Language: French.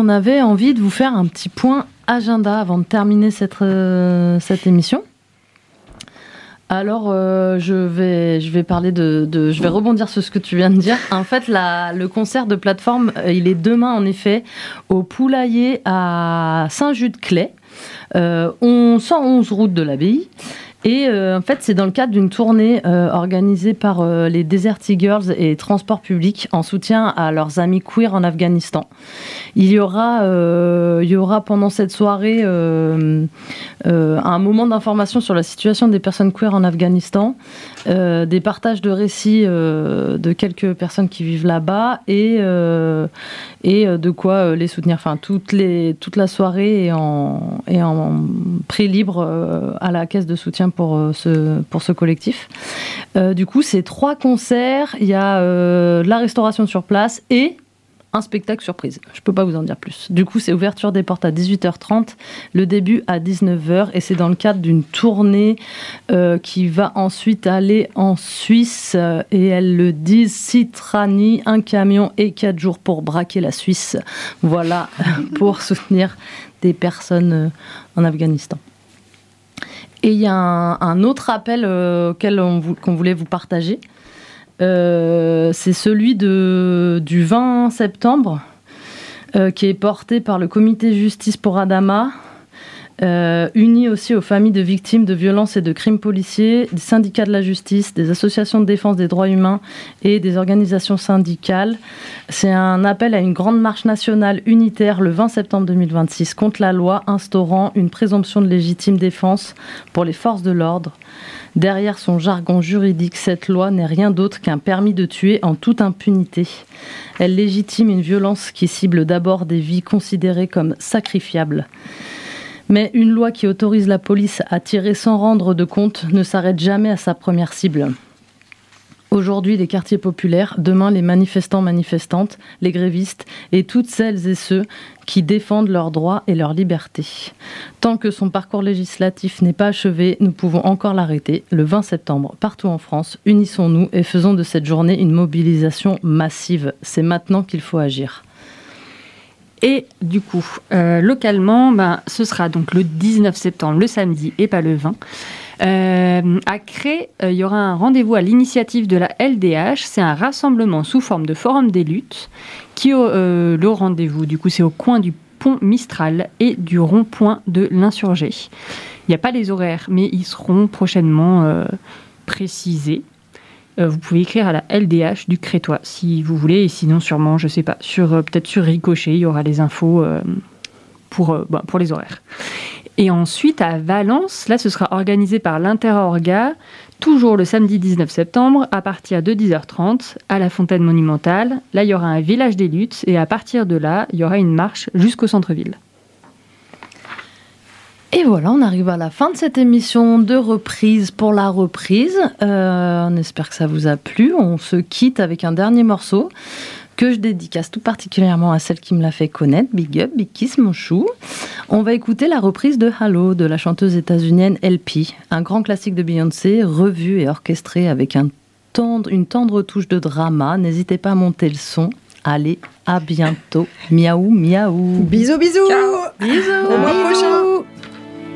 on avait envie de vous faire un petit point agenda avant de terminer cette émission. Alors, je vais parler je vais rebondir sur ce que tu viens de dire. En fait, le concert de plateforme, il est demain, en effet, au Poulailler à Saint-Just-de-Claye, 111 route de l'Abbaye. Et en fait, c'est dans le cadre d'une tournée organisée par les Deserty Girls et Transport Public en soutien à leurs amis queer en Afghanistan. Il y aura pendant cette soirée un moment d'information sur la situation des personnes queer en Afghanistan, des partages de récits de quelques personnes qui vivent là-bas et de quoi les soutenir. Enfin, toute la soirée est en prix libre à la caisse de soutien pour ce collectif. Du coup, c'est 3 concerts. Il y a la restauration sur place et un spectacle surprise. Je ne peux pas vous en dire plus. Du coup, c'est ouverture des portes à 18h30, le début à 19h, et c'est dans le cadre d'une tournée qui va ensuite aller en Suisse, et elles le disent, Citrani, un camion et 4 jours pour braquer la Suisse. Voilà, pour soutenir des personnes en Afghanistan. Et il y a un autre appel qu'on voulait vous partager. C'est celui du 20 septembre, qui est porté par le comité Justice pour Adama, uni aussi aux familles de victimes de violences et de crimes policiers, des syndicats de la justice, des associations de défense des droits humains et des organisations syndicales. C'est un appel à une grande marche nationale unitaire le 20 septembre 2026 contre la loi instaurant une présomption de légitime défense pour les forces de l'ordre. Derrière son jargon juridique, cette loi n'est rien d'autre qu'un permis de tuer en toute impunité. Elle légitime une violence qui cible d'abord des vies considérées comme sacrifiables. Mais une loi qui autorise la police à tirer sans rendre de compte ne s'arrête jamais à sa première cible. Aujourd'hui, les quartiers populaires, demain, les manifestantes, les grévistes et toutes celles et ceux qui défendent leurs droits et leurs libertés. Tant que son parcours législatif n'est pas achevé, nous pouvons encore l'arrêter. Le 20 septembre, partout en France, unissons-nous et faisons de cette journée une mobilisation massive. C'est maintenant qu'il faut agir. Et du coup, localement, ce sera donc le 19 septembre, le samedi, et pas le 20. À Cré, il y aura un rendez-vous à l'initiative de la LDH. C'est un rassemblement sous forme de forum des luttes. Le rendez-vous, du coup, c'est au coin du pont Mistral et du rond-point de l'Insurgé. Il n'y a pas les horaires, mais ils seront prochainement précisés. Vous pouvez écrire à la LDH du Crétois si vous voulez, et sinon sûrement, je sais pas, peut-être sur Ricochet, il y aura les infos pour les horaires. Et ensuite, à Valence, là, ce sera organisé par l'Interorga, toujours le samedi 19 septembre, à partir de 10h30, à la Fontaine Monumentale. Là, il y aura un village des luttes, et à partir de là, il y aura une marche jusqu'au centre-ville. Et voilà, on arrive à la fin de cette émission de reprise pour la reprise. On espère que ça vous a plu. On se quitte avec un dernier morceau que je dédicace tout particulièrement à celle qui me l'a fait connaître. Big up, big kiss, mon chou. On va écouter la reprise de Hello de la chanteuse états-unienne LP, un grand classique de Beyoncé, revu et orchestré avec une tendre touche de drama. N'hésitez pas à monter le son. Allez, à bientôt. Miaou, miaou. Bisous, bisous. Ciao. Bisous. Au mois prochain.